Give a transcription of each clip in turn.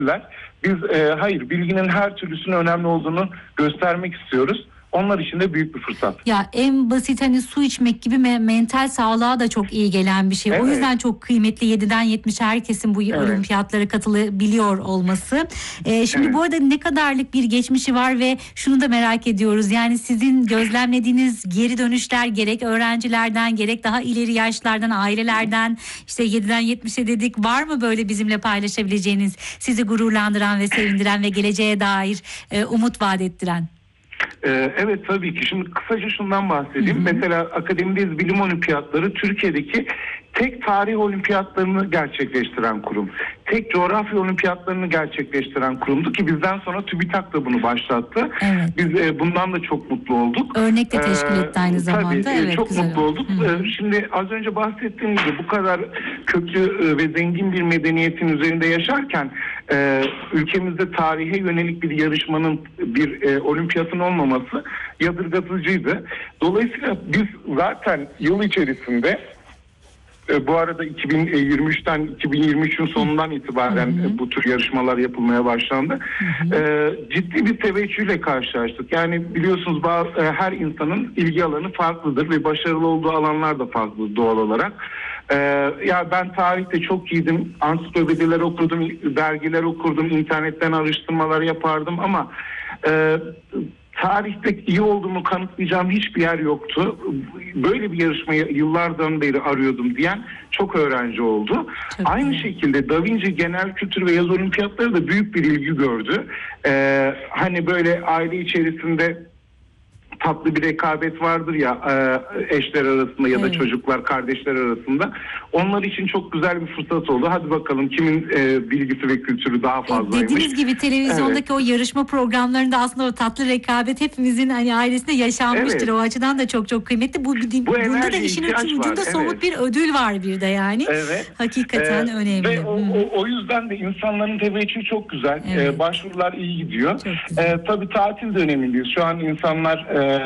Biz hayır, bilginin her türlüsünün önemli olduğunu göstermek istiyoruz. Onlar için de büyük bir fırsat. Ya en basit hani su içmek gibi mental sağlığa da çok iyi gelen bir şey. Evet. O yüzden çok kıymetli 7'den 70'e herkesin bu olimpiyatlara katılabiliyor olması. Şimdi bu arada ne kadarlık bir geçmişi var ve şunu da merak ediyoruz. Yani sizin gözlemlediğiniz geri dönüşler gerek öğrencilerden gerek daha ileri yaşlardan, ailelerden, işte 7'den 70'e dedik, var mı böyle bizimle paylaşabileceğiniz, sizi gururlandıran ve sevindiren ve geleceğe dair umut vaat ettiren? Evet, tabii ki. Şimdi kısaca şundan bahsedeyim. Mesela Akademideyiz Bilim Olimpiyatları Türkiye'deki tek tarih olimpiyatlarını gerçekleştiren kurum. Tek coğrafya olimpiyatlarını gerçekleştiren kurumdu ki bizden sonra TÜBİTAK da bunu başlattı. Evet. Biz bundan da çok mutlu olduk. Örnek de teşkil etti aynı zamanda. Tabii, evet, çok mutlu olduk. Şimdi az önce bahsettiğim gibi bu kadar köklü ve zengin bir medeniyetin üzerinde yaşarken ülkemizde tarihe yönelik bir yarışmanın, bir olimpiyatın olmaması yadırgatıcıydı. Dolayısıyla biz zaten yıl içerisinde, bu arada 2023'ten 2023'ün sonundan itibaren bu tür yarışmalar yapılmaya başlandı. Ciddi bir teveccühle karşılaştık. Yani biliyorsunuz her insanın ilgi alanı farklıdır ve başarılı olduğu alanlar da farklı doğal olarak. Ya ben tarihte çok iyiydim. Ansiklopediler okurdum, dergiler okurdum, internetten araştırmalar yapardım ama tarihte iyi olduğumu kanıtlayacağım hiçbir yer yoktu. Böyle bir yarışmayı yıllardan beri arıyordum diyen çok öğrenci oldu. Aynı şekilde Da Vinci Genel Kültür ve Yaz Olimpiyatları da büyük bir ilgi gördü. Hani böyle aile içerisinde tatlı bir rekabet vardır ya eşler arasında ya da çocuklar, kardeşler arasında. Onlar için çok güzel bir fırsat oldu. Hadi bakalım kimin bilgisi ve kültürü daha fazlaymış. Dediğiniz gibi televizyondaki o yarışma programlarında aslında o tatlı rekabet hepimizin hani ailesinde yaşanmıştır. O açıdan da çok çok kıymetli. Bunda da işin ucunda somut bir ödül var bir de yani. Hakikaten önemli. Ve o yüzden de insanların teveccühü çok güzel. Başvurular iyi gidiyor. Tabii tatil dönemindeyiz. Şu an insanlar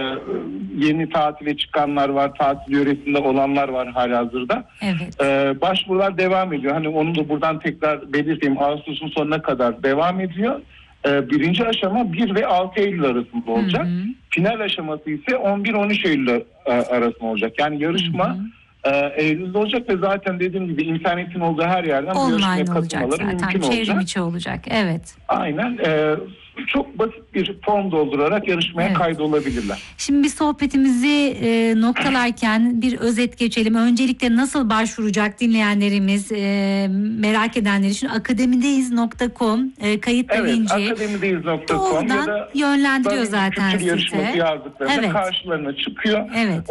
yeni tatile çıkanlar var, tatil yöresinde olanlar var halihazırda. Başvurular devam ediyor. Hani onu da buradan tekrar belirteyim. Ağustos'un sonuna kadar devam ediyor. Birinci aşama 1 ve 6 Eylül arasında olacak. Final aşaması ise 11-13 Eylül arasında olacak. Yani yarışma Eylül'de olacak ve zaten dediğim gibi internetin olduğu her yerden bu yarışmaya katılmaları mümkün olacak. Çevrim içi olacak. Evet. Aynen. Çok basit bir form doldurarak yarışmaya kaydolabilirler. Şimdi biz sohbetimizi noktalarken bir özet geçelim. Öncelikle nasıl başvuracak dinleyenlerimiz, merak edenler için akademideyiz.com kayıt Da Vinci. Akademideyiz.com ya da yönlendiriyor zaten sizi. Yarışması yazdıklarında karşılarına çıkıyor.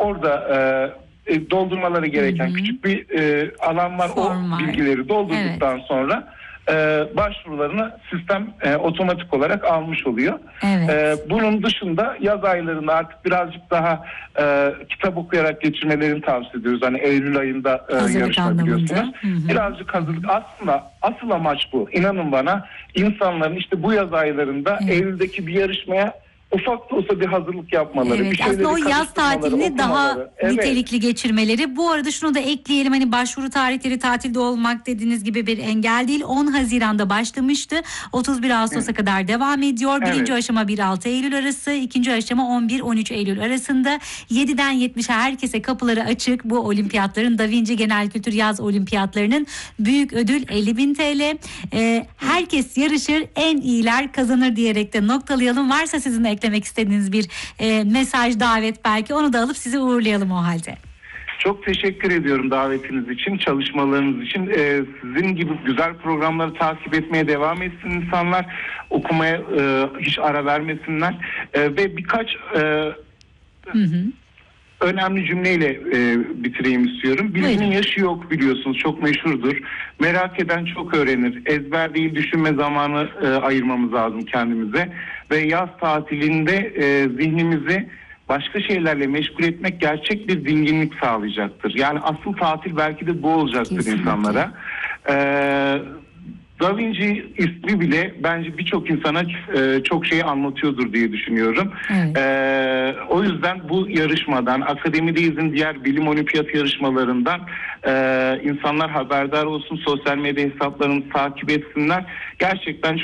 Orada doldurmaları gereken küçük bir alan var. Form o bilgileri doldurduktan sonra başvurularını sistem otomatik olarak almış oluyor. Bunun dışında yaz aylarında artık birazcık daha kitap okuyarak geçirmelerini tavsiye ediyoruz. Hani Eylül ayında yarışma biliyorsunuz. Birazcık hazırlık. Aslında asıl amaç bu. İnanın bana, insanların işte bu yaz aylarında Eylül'deki bir yarışmaya ufak da olsa bir hazırlık yapmaları. Aslında o yaz tatilini daha nitelikli geçirmeleri. Bu arada şunu da ekleyelim, hani başvuru tarihleri tatilde olmak dediğiniz gibi bir engel değil. 10 Haziran'da başlamıştı. 31 Ağustos'a kadar devam ediyor. Birinci aşama 1-6 Eylül arası. İkinci aşama 11-13 Eylül arasında. 7'den 70'e herkese kapıları açık. Bu olimpiyatların, Da Vinci Genel Kültür Yaz Olimpiyatlarının büyük ödül 50.000 TL. Herkes yarışır, en iyiler kazanır diyerek de noktalayalım. Varsa sizin eklemek istediğiniz bir mesaj, davet, belki onu da alıp sizi uğurlayalım o halde. Çok teşekkür ediyorum davetiniz için, çalışmalarınız için. Sizin gibi güzel programları takip etmeye devam etsin insanlar. Okumaya hiç ara vermesinler. Ve birkaç önemli cümleyle bitireyim istiyorum. Bilginin yaşı yok biliyorsunuz. Çok meşhurdur. Merak eden çok öğrenir. Ezber değil, düşünme zamanı ayırmamız lazım kendimize. Ve yaz tatilinde zihnimizi başka şeylerle meşgul etmek gerçek bir dinginlik sağlayacaktır. Yani asıl tatil belki de bu olacaktır insanlara. Da Vinci ismi bile bence birçok insana çok şey anlatıyordur diye düşünüyorum. Evet. O yüzden bu yarışmadan, Akademideyiz'in diğer bilim olimpiyat yarışmalarından insanlar haberdar olsun, sosyal medya hesaplarını takip etsinler. Gerçekten